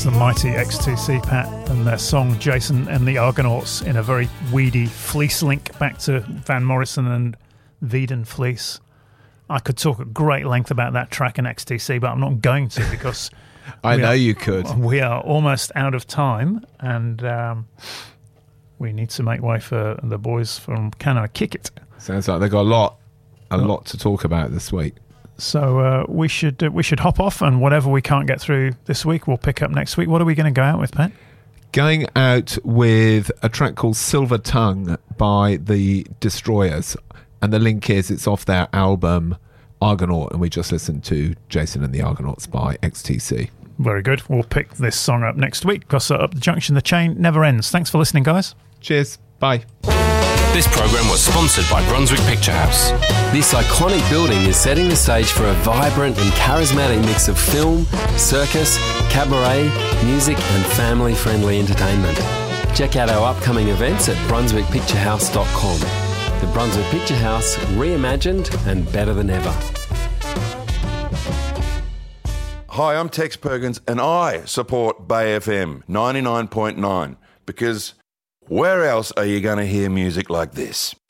the mighty XTC, Pat, and their song Jason and the Argonauts in a very weedy fleece link back to Van Morrison and Veedon Fleece. I could talk at great length about that track in XTC, but I'm not going to because I know you could. We are almost out of time, and we need to make way for the boys from Can I Kick It? Sounds like they've got a lot to talk about this week. So we should hop off, and whatever we can't get through this week, we'll pick up next week. What are we going to go out with, Pat? Going out with a track called Silver Tongue by the Destroyers, and the link is it's off their album Argonaut, and we just listened to Jason and the Argonauts by XTC. Very good. We'll pick this song up next week because Up the Junction, the chain never ends. Thanks for listening, guys. Cheers. Bye. This program was sponsored by Brunswick Picture House. This iconic building is setting the stage for a vibrant and charismatic mix of film, circus, cabaret, music and family-friendly entertainment. Check out our upcoming events at brunswickpicturehouse.com. The Brunswick Picture House, reimagined and better than ever. Hi, I'm Tex Perkins and I support Bay FM 99.9 because where else are you going to hear music like this?